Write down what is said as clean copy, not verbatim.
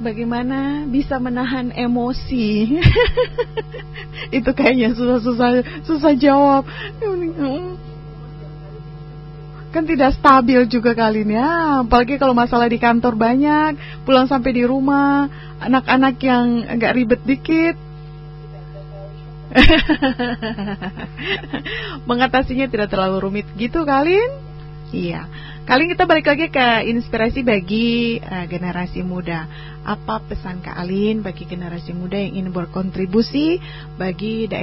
bagaimana bisa menahan emosi. Itu kayaknya susah jawab. Kan tidak stabil juga kali ini ya. Apalagi kalau masalah di kantor banyak, pulang sampai di rumah, anak-anak yang agak ribet dikit. Mengatasinya tidak terlalu rumit gitu Kalin. Iya. Kali kita balik lagi ke inspirasi bagi generasi muda. Apa pesan Kak Alin bagi generasi muda yang ingin berkontribusi bagi daerah